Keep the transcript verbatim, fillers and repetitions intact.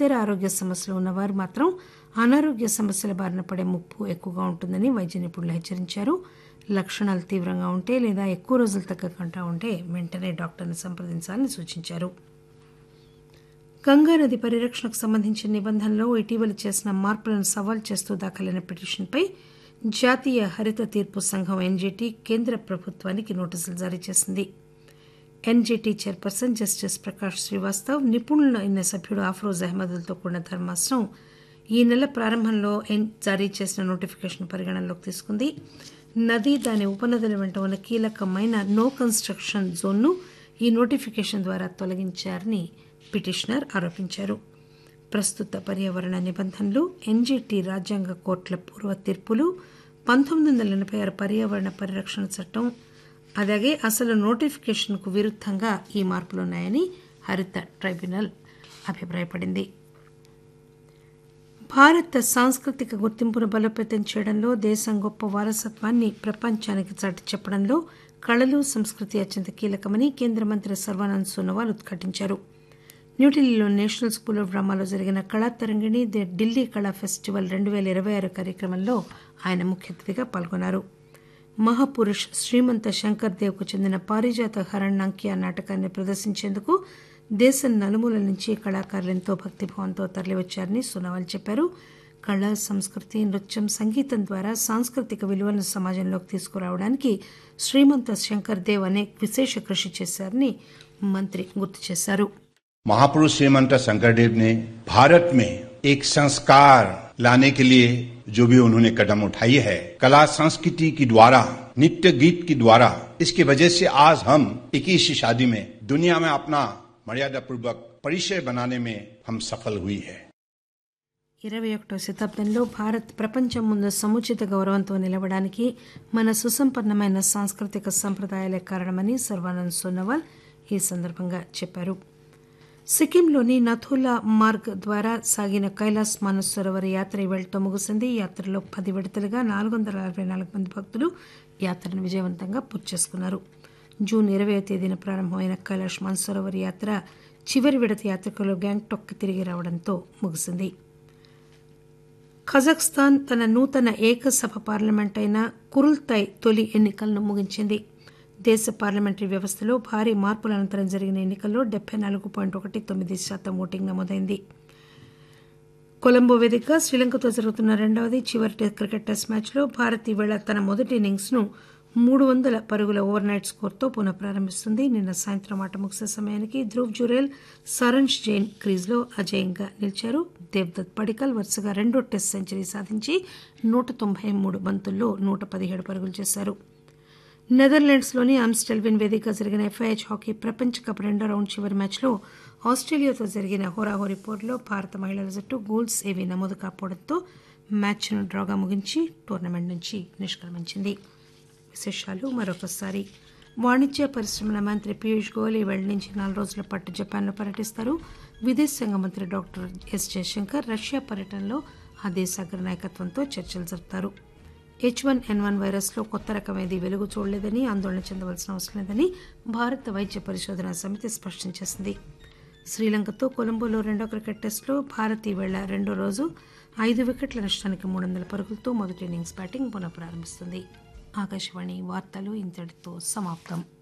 ఇతర ఆరోగ్య సమస్యలు ఉన్నవారు మాత్రం అనారోగ్య సమస్యల బారిన పడే ముప్పు ఎక్కువగా ఉంటుందని వైద్య నిపుణులు హెచ్చరించారు. లక్షణాలు తీవ్రంగా ఉంటే లేదా ఎక్కువ రోజులు తగ్గకుండా ఉంటే వెంటనే డాక్టర్ని సంప్రదించాలని సూచించారు. గంగానది పరిరక్షణకు సంబంధించిన నిబంధనలో ఇటీవల చేసిన మార్పులను సవాల్ చేస్తూ దాఖలైన పిటిషన్పై జాతీయ హరిత తీర్పు సంఘం ఎన్జీటీ కేంద్ర ప్రభుత్వానికి నోటీసులు జారీ చేసింది. NGT chairperson justice Prakash Srivastav, నిపుణులైన సభ్యుడు అఫ్రోజ్ అహ్మద్లతో కూడిన ధర్మాసనం ఈ నెల ప్రారంభంలో జారీ చేసిన నోటిఫికేషన్ పరిగణనలోకి తీసుకుంది. నది, దాని ఉపనదుల వెంట ఉన్న కీలకమైన నో కన్స్ట్రక్షన్ జోన్ను ఈ నోటిఫికేషన్ ద్వారా తొలగించారని పిటిషనర్ ఆరోపించారు. ప్రస్తుత పర్యావరణ నిబంధనలు, ఎన్జీటీ రాజ్యాంగ కోర్టుల పూర్వ తీర్పులు, పంతొమ్మిది వందల ఎనభై ఆరు పర్యావరణ పరిరక్షణ చట్టం, అలాగే అసలు నోటిఫికేషన్కు విరుద్ధంగా ఈ మార్పులున్నాయని హరిత ట్రైబ్యునల్ అభిప్రాయపడింది. భారత సాంస్కృతిక గుర్తింపును బలోపేతం చేయడంలో, దేశం గొప్ప వారసత్వాన్ని ప్రపంచానికి చాటి చెప్పడంలో కళలు, సంస్కృతి అత్యంత కీలకమని కేంద్ర మంత్రి సర్వానంద్ సోనోవాల్ ఉద్ఘాటించారు. న్యూఢిల్లీలో నేషనల్ స్కూల్ ఆఫ్ డ్రామాలో జరిగిన కళా తరంగిణి ది ఢిల్లీ కళా ఫెస్టివల్ రెండు పేల ఇరవై ఆరు కార్యక్రమంలో ఆయన ముఖ్య అతిథిగా పాల్గొన్నారు. మహాపురుష్ శ్రీమంత శంకర్ దేవ్కు చెందిన పారిజాత హరణ్యాంకియా నాటకాన్ని ప్రదర్శించేందుకు దేశం నలుమూలల నుంచి కళాకారులు ఎంతో భక్తిభావంతో తరలివచ్చారని సోనోవాల్ చెప్పారు. కళ, సంస్కృతి, నృత్యం, సంగీతం ద్వారా సాంస్కృతిక విలువలను సమాజంలోకి తీసుకురావడానికి శ్రీమంత శంకర్ దేవ్ అనేక విశేష కృషి చేశారని మంత్రి గుర్తు చేశారు. महापुरुष श्रीमंत शंकरदेव ने भारत में एक संस्कार लाने के लिए जो भी उन्होंने कदम उठाई है, कला संस्कृति के द्वारा, नित्य गीत के द्वारा, इसकी वजह से आज हम इक्कीसवीं शादी में दुनिया में अपना मर्यादा पूर्वक परिचय बनाने में हम सफल हुई है. ఇరవై ఒకటో శతాబ్దంలో భారత్ ప్రపంచం ముందు సముచిత గౌరవంతో నిలవడానికి మన సుసంపన్నమైన సాంస్కృతిక సంప్రదాయాలే కారణమని సర్వానంద్ సోనోవాల్ ఈ సందర్భంగా చెప్పారు. సిక్కింలోని నథులా మార్గ్ ద్వారా సాగిన కైలాస్ మానసరోవర్ యాత్ర ఇవాళతో ముగిసింది. యాత్రలో పది విడతలుగా నాలుగు వందల అరవై నాలుగు మంది భక్తులు యాత్రను విజయవంతంగా పూర్తి చేసుకున్నారు. జూన్ ఇరవయో తేదీన ప్రారంభమైన కైలాష్ మానసరోవర్ యాత్ర చివరి విడత యాత్రికులు గ్యాంగ్టాక్ తిరిగి రావడంతో ముగిసింది. కజాఖ్స్తాన్ తన నూతన ఏకసభ పార్లమెంట్ అయిన కురుల్తాయ్ తొలి ఎన్నికలను ముగించింది. దేశ పార్లమెంటరీ వ్యవస్థలో భారీ మార్పుల అనంతరం జరిగిన ఎన్నికల్లో డెబ్బై నాలుగు పాయింట్ ఒకటి తొమ్మిది శాతం ఓటింగ్ నమోదైంది. కొలంబో వేదికగా శ్రీలంకతో జరుగుతున్న రెండవది చివరి క్రికెట్ టెస్ట్ మ్యాచ్లో భారత్ ఈవేళ తన మొదటి ఇన్నింగ్స్ను మూడు వందల పరుగుల ఓవర్ నైట్ స్కోర్తో పునః ప్రారంభిస్తుంది. నిన్న సాయంత్రం ఆట ముగిసే సమయానికి ధ్రువ్ జురేల్, సారంష్ జైన్ క్రీజ్లో అజేయంగా నిలిచారు. దేవ్దత్ పడికల్ వరుసగా రెండో టెస్ట్ సెంచరీ సాధించి నూట తొంభై మూడు బంతుల్లో నూట పదిహేడు పరుగులు చేశారు. నెదర్లాండ్స్లోని ఆమ్స్టెల్విన్ వేదికగా జరిగిన ఎఫ్ఐహెచ్ హాకీ ప్రపంచ కప్ రెండో రౌండ్ చివరి మ్యాచ్లో ఆస్ట్రేలియాతో జరిగిన హోరాహోరీ పోరులో భారత మహిళల జట్టు గోల్స్ ఏవీ నమోదు కాకపోవడంతో మ్యాచ్ను డ్రాగా ముగించి టోర్నమెంట్ నుంచి నిష్క్రమించింది. విశేషాలు మరొకసారి. వాణిజ్య పరిశ్రమల మంత్రి పీయూష్ గోయల్ ఈ వేళ నుంచి నాలుగు రోజుల పాటు జపాన్లో పర్యటిస్తారు. విదేశాంగ మంత్రి డాక్టర్ ఎస్ జయశంకర్ రష్యా పర్యటనలో ఆ దేశ అగ్ర నాయకత్వంతో చర్చలు జరుపుతారు. హెచ్ వన్ ఎన్ వన్ వైరస్లో కొత్త రకం ఏదీ వెలుగు చూడలేదని, ఆందోళన చెందవలసిన అవసరం లేదని భారత వైద్య పరిశోధనా సమితి స్పష్టం చేసింది. శ్రీలంకతో కొలంబోలో రెండో క్రికెట్ టెస్టులో భారత్ ఈవేళ రెండో రోజు ఐదు వికెట్ల నష్టానికి మూడు వందల పరుగులతో మొదటి ఇన్నింగ్స్ బ్యాటింగ్ పునః ప్రారంభిస్తుంది. ఆకాశవాణి వార్తలు ఇంతటితో సమాప్తం.